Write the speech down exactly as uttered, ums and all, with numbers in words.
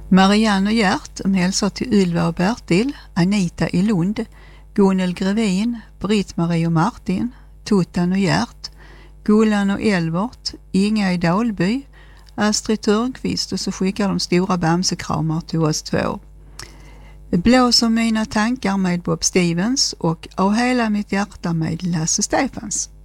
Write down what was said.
Marianne och Gert hälsar till Ylva och Bertil, Anita i Lund, Gunnel Grevin, Britt-Marie och Martin, Tuttan och Gert, Gullan och Elvert, Inga i Dalby, Astrid Törnqvist, och så skickar de stora bamsekramar till oss två. Blåser mina tankar med Bob Stevens och Av hela mitt hjärta med Lasse Stefans.